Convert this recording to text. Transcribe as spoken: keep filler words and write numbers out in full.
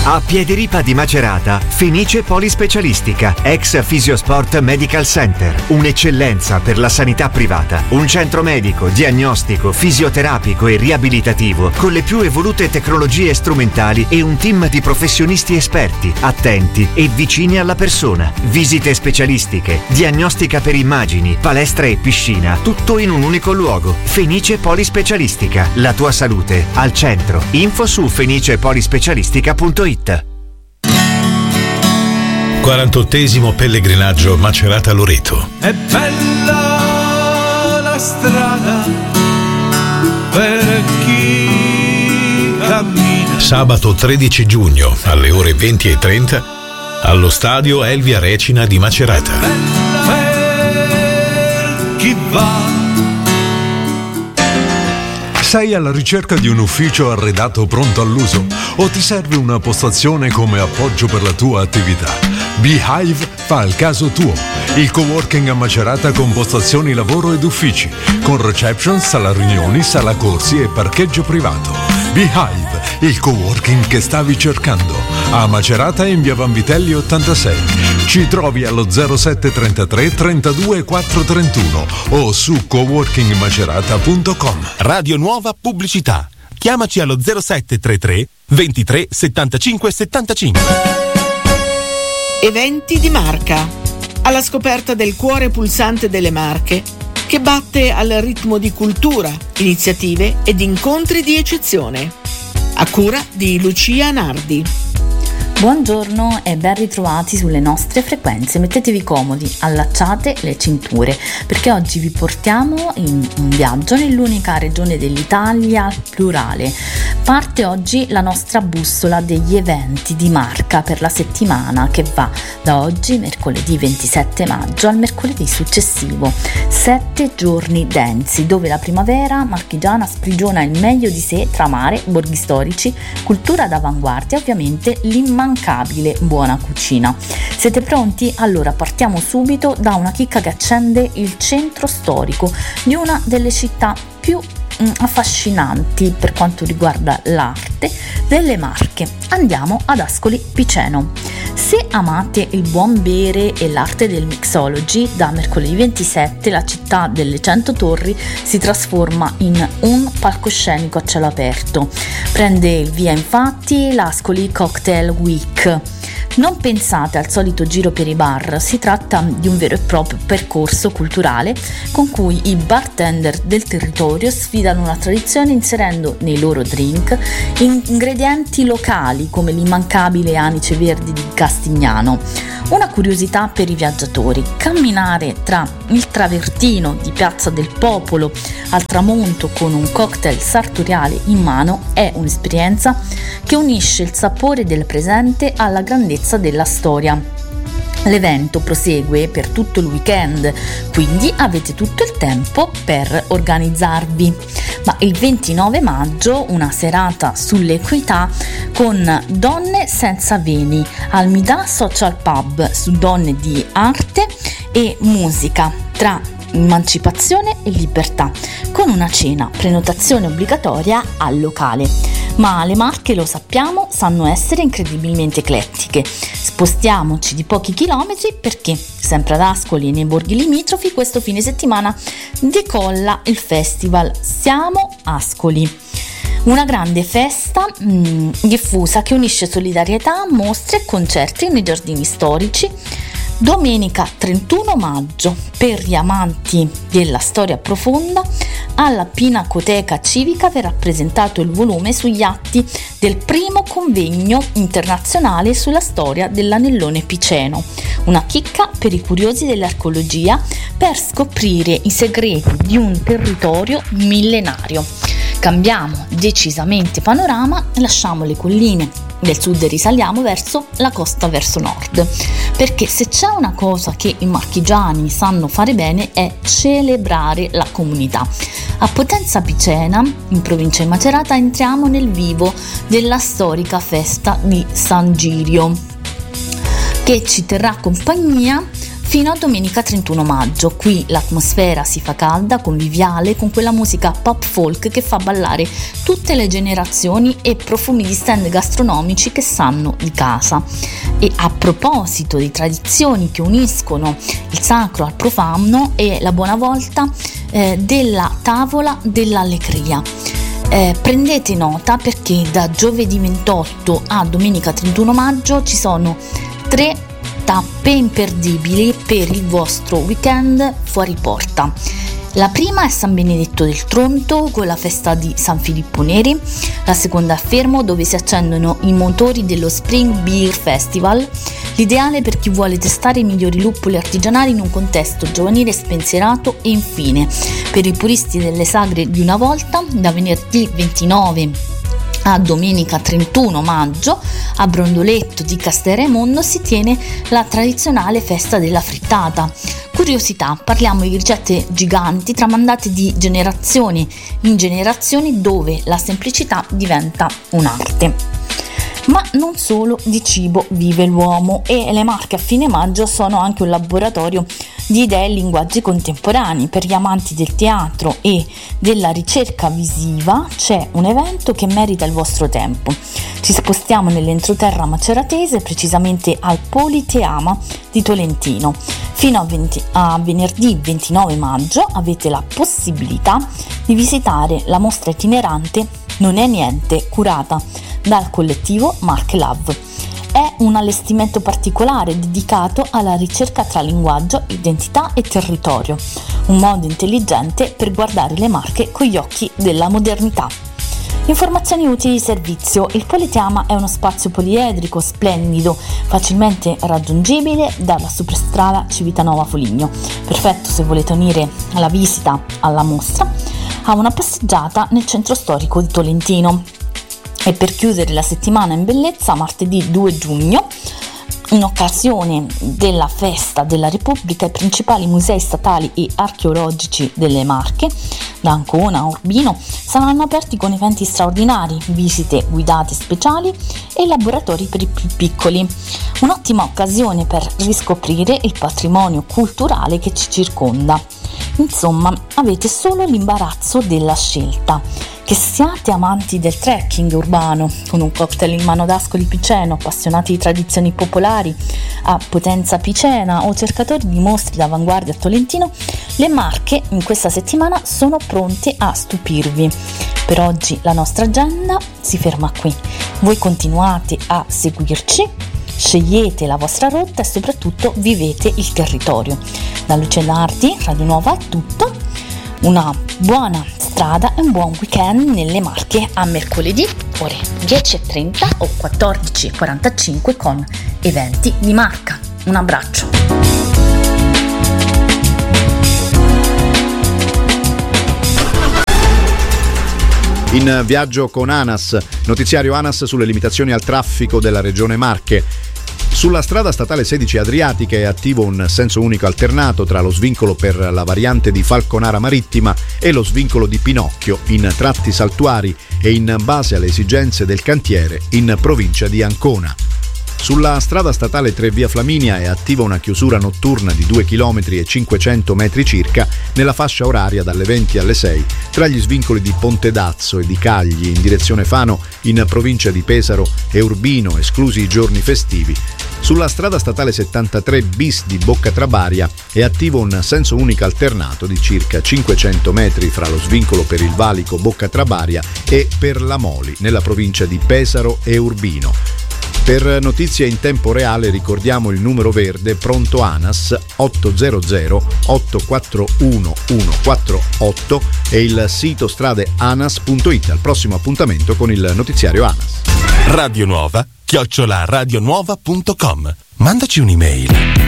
A Piederipa di Macerata, Fenice Polispecialistica, ex Fisiosport Medical Center. Un'eccellenza per la sanità privata. Un centro medico, diagnostico, fisioterapico e riabilitativo con le più evolute tecnologie strumentali e un team di professionisti esperti, attenti e vicini alla persona. Visite specialistiche, diagnostica per immagini, palestra e piscina, tutto in un unico luogo. Fenice Polispecialistica, la tua salute al centro. Info su fenice polispecialistica punto it. quarantottesimo pellegrinaggio Macerata-Loreto. È bella la strada per chi cammina. Sabato tredici giugno alle ore venti e trenta allo stadio Elvia Recina di Macerata. Bella per chi va. Sei alla ricerca di un ufficio arredato pronto all'uso o ti serve una postazione come appoggio per la tua attività? Beehive fa il caso tuo. Il coworking a Macerata con postazioni lavoro ed uffici, con reception, sala riunioni, sala corsi e parcheggio privato. Beehive, il coworking che stavi cercando. A Macerata in via Vanvitelli ottantasei. Ci trovi allo zero sette trentatré trentadue quattro trentuno o su coworking macerata punto com. Radio Nuova Pubblicità. Chiamaci allo zero sette trentatré ventitré settantacinque settantacinque. Eventi di Marca. Alla scoperta del cuore pulsante delle Marche, che batte al ritmo di cultura, iniziative ed incontri di eccezione. A cura di Lucia Nardi. Buongiorno e ben ritrovati sulle nostre frequenze. Mettetevi comodi, allacciate le cinture, perché oggi vi portiamo in un viaggio nell'unica regione dell'Italia plurale. Parte oggi la nostra bussola degli eventi di Marca per la settimana che va da oggi, mercoledì ventisette maggio, al mercoledì successivo. Sette giorni densi, dove la primavera marchigiana sprigiona il meglio di sé tra mare, borghi storici, cultura d'avanguardia e ovviamente l'immancabile buona cucina. Siete pronti? Allora partiamo subito da una chicca che accende il centro storico di una delle città più affascinanti per quanto riguarda l'arte delle Marche. Andiamo ad Ascoli Piceno. Se amate il buon bere e l'arte del mixology, da mercoledì ventisette la città delle cento torri si trasforma in un palcoscenico a cielo aperto. Prende il via infatti l'Ascoli Cocktail Week. Non pensate al solito giro per i bar, si tratta di un vero e proprio percorso culturale con cui i bartender del territorio sfidano una tradizione inserendo nei loro drink ingredienti locali come l'immancabile anice verde di Castignano. Una curiosità per i viaggiatori: camminare tra il travertino di Piazza del Popolo al tramonto con un cocktail sartoriale in mano è un'esperienza che unisce il sapore del presente alla grandezza della storia. L'evento prosegue per tutto il weekend, quindi avete tutto il tempo per organizzarvi. Ma il ventinove maggio una serata sull'equità con Donne Senza Veni al Midà Social Pub su donne di arte e musica tra emancipazione e libertà, con una cena, prenotazione obbligatoria al locale. Ma le Marche, lo sappiamo, sanno essere incredibilmente eclettiche. Spostiamoci di pochi chilometri perché sempre ad Ascoli e nei borghi limitrofi questo fine settimana decolla il festival Siamo Ascoli. Una grande festa mh, diffusa che unisce solidarietà, mostre e concerti nei giardini storici. Domenica trentuno maggio, per gli amanti della storia profonda, alla Pinacoteca Civica verrà presentato il volume sugli atti del primo convegno internazionale sulla storia dell'anellone piceno, una chicca per i curiosi dell'archeologia per scoprire i segreti di un territorio millenario. Cambiamo decisamente panorama, lasciamo le colline del sud e risaliamo verso la costa, verso nord, perché se c'è una cosa che i marchigiani sanno fare bene è celebrare la comunità. A Potenza Picena, in provincia di Macerata, entriamo nel vivo della storica festa di San Girio, che ci terrà compagnia fino a domenica trentuno maggio. Qui l'atmosfera si fa calda, conviviale, con quella musica pop folk che fa ballare tutte le generazioni e profumi di stand gastronomici che sanno di casa. E a proposito di tradizioni che uniscono il sacro al profano e la buona volta eh, della tavola dell'allegria. Eh, prendete nota, perché da giovedì ventotto a domenica trentuno maggio ci sono tre tappe imperdibili per il vostro weekend fuori porta. La prima è San Benedetto del Tronto con la festa di San Filippo Neri, la seconda è Fermo dove si accendono i motori dello Spring Beer Festival, l'ideale per chi vuole testare i migliori luppoli artigianali in un contesto giovanile e spensierato, e infine per i puristi delle sagre di una volta da venerdì ventinove a domenica trentuno maggio a Brondoletto di Castelraimondo si tiene la tradizionale festa della frittata. Curiosità, parliamo di ricette giganti tramandate di generazione in generazione dove la semplicità diventa un'arte. Ma non solo di cibo vive l'uomo, e le Marche a fine maggio sono anche un laboratorio di idee e linguaggi contemporanei. Per gli amanti del teatro e della ricerca visiva c'è un evento che merita il vostro tempo. Ci spostiamo nell'entroterra maceratese, precisamente al Politeama di Tolentino. Fino a, venti, a venerdì ventinove maggio avete la possibilità di visitare la mostra itinerante Non è niente, curata dal collettivo Marche Love. È un allestimento particolare dedicato alla ricerca tra linguaggio, identità e territorio, un modo intelligente per guardare le Marche con gli occhi della modernità. Informazioni utili di servizio. Il Politeama è uno spazio poliedrico splendido, facilmente raggiungibile dalla superstrada Civitanova Foligno, perfetto se volete unire la visita alla mostra a una passeggiata nel centro storico di Tolentino. E per chiudere la settimana in bellezza, martedì due giugno, in occasione della festa della Repubblica, i principali musei statali e archeologici delle Marche, da Ancona a Urbino, saranno aperti con eventi straordinari, visite guidate speciali e laboratori per i più piccoli. Un'ottima occasione per riscoprire il patrimonio culturale che ci circonda. Insomma, avete solo l'imbarazzo della scelta. Che siate amanti del trekking urbano, con un cocktail in mano d'Ascoli Piceno, appassionati di tradizioni popolari a Potenza Picena o cercatori di mostri d'avanguardia a Tolentino, le Marche in questa settimana sono pronte a stupirvi. Per oggi la nostra agenda si ferma qui. Voi continuate a seguirci, scegliete la vostra rotta e soprattutto vivete il territorio. Da Lucia Nardi, Radio Nuova è tutto. Una buona strada e un buon weekend nelle Marche a mercoledì ore dieci e trenta o quattordici e quarantacinque con Eventi di Marca. Un abbraccio. In viaggio con ANAS, notiziario ANAS sulle limitazioni al traffico della regione Marche. Sulla strada statale sedici Adriatica è attivo un senso unico alternato tra lo svincolo per la variante di Falconara Marittima e lo svincolo di Pinocchio in tratti saltuari e in base alle esigenze del cantiere in provincia di Ancona. Sulla strada statale tre via Flaminia è attiva una chiusura notturna di due chilometri e cinquecento metri circa nella fascia oraria dalle venti alle sei tra gli svincoli di Ponte d'Azzo e di Cagli in direzione Fano in provincia di Pesaro e Urbino, esclusi i giorni festivi. Sulla strada statale settantatré bis di Bocca Trabaria è attivo un senso unico alternato di circa cinquecento metri fra lo svincolo per il valico Bocca Trabaria e per la Moli nella provincia di Pesaro e Urbino. Per notizie in tempo reale ricordiamo il numero verde pronto ANAS otto zero zero otto quattro uno uno quattro otto e il sito strade anas punto it. Al prossimo appuntamento con il notiziario ANAS. Radio Nuova chiocciola radionuova punto com. Mandaci un'email.